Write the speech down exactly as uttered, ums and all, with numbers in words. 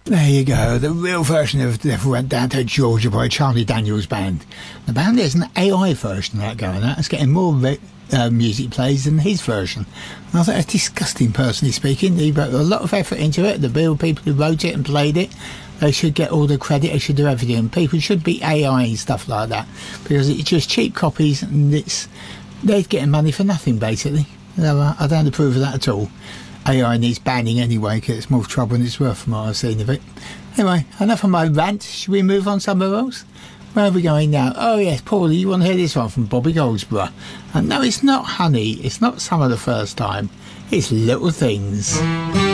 There you go, the real version of Never Went Down to Georgia by Charlie Daniels Band. The band is an A I version of that going out. It's getting more re- uh, music plays than his version. And I think it's disgusting, personally speaking. He put a lot of effort into it. The real people who wrote it and played it, they should get all the credit, they should do everything. People should be A I and stuff like that, because it's just cheap copies and it's they're getting money for nothing, basically. So, uh, I don't approve of that at all. A I needs banning anyway, because it's more trouble than it's worth from what I've seen of it. Anyway, enough of my rant. Should we move on somewhere else? Where are we going now? Oh yes, Paulie, you want to hear this one from Bobby Goldsboro? And no, it's not Honey. It's not Summer the First Time. It's Little Things.